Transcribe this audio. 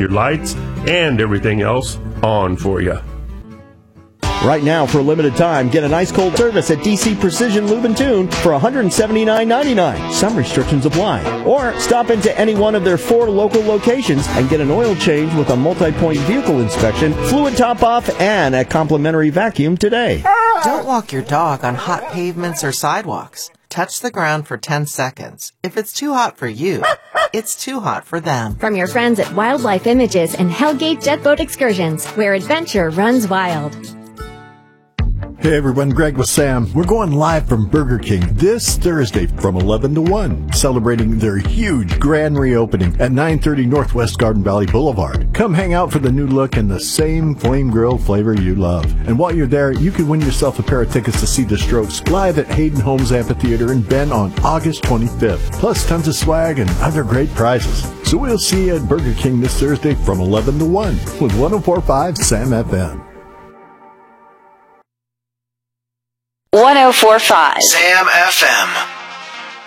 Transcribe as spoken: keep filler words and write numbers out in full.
your lights and everything else on for you. Right now, for a limited time, get an ice-cold service at D C Precision Lube and Tune for one hundred seventy-nine ninety-nine. Some restrictions apply. Or stop into any one of their four local locations and get an oil change with a multi-point vehicle inspection, fluid top-off, and a complimentary vacuum today. Don't walk your dog on hot pavements or sidewalks. Touch the ground for ten seconds. If it's too hot for you, it's too hot for them. From your friends at Wildlife Images and Hellgate Jet Boat Excursions, where adventure runs wild. Hey everyone, Greg with Sam. We're going live from Burger King this Thursday from eleven to one, celebrating their huge grand reopening at nine thirty Northwest Garden Valley Boulevard. Come hang out for the new look and the same flame grill flavor you love. And while you're there, you can win yourself a pair of tickets to see the Strokes live at Hayden Homes Amphitheater in Bend on August twenty-fifth. Plus tons of swag and other great prizes. So we'll see you at Burger King this Thursday from eleven to one with one oh four point five Sam F M. one oh four point five Sam F M.